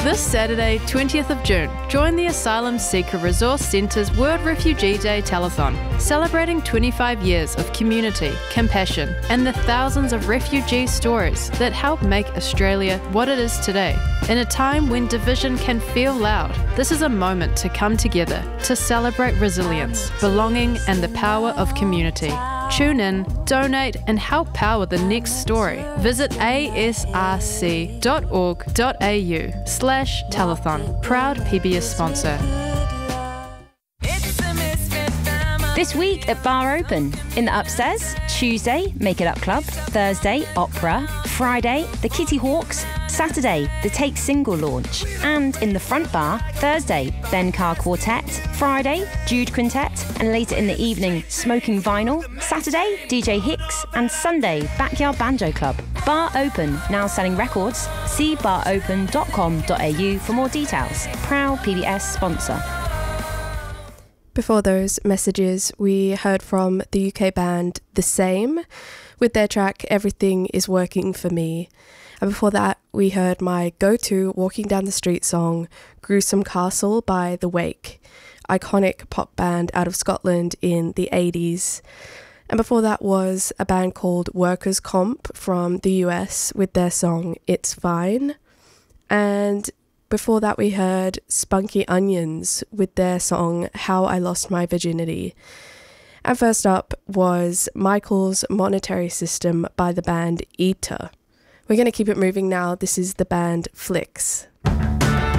This Saturday, 20th of June, join the Asylum Seeker Resource Centre's World Refugee Day Telethon, celebrating 25 years of community, compassion, and the thousands of refugee stories that help make Australia what it is today. In a time when division can feel loud, this is a moment to come together to celebrate resilience, belonging, and the power of community. Tune in, donate, and help power the next story. Visit asrc.org.au/telethon. Proud PBS sponsor. This week at Bar Open. In the upstairs, Tuesday, Make It Up Club. Thursday, Opera. Friday, the Kitty Hawks. Saturday, the Take Single launch. And in the front bar, Thursday, Ben Carr Quartet. Friday, Jude Quintet. And later in the evening, Smoking Vinyl. Saturday, DJ Hicks. And Sunday, Backyard Banjo Club. Bar Open, now selling records. See baropen.com.au for more details. Proud PBS sponsor. Before those messages, we heard from the UK band The Same with their track Everything Is Working For Me. And before that, we heard my go-to Walking Down the Street song, Gruesome Castle by The Wake, iconic pop band out of Scotland in the 80s. And before that was a band called Workers' Comp from the US with their song It's Fine. And before that, we heard Spunky Onions with their song How I Lost My Virginity. And first up was Michael's Monetary System by the band Eater. We're going to keep it moving now. This is the band Flicks.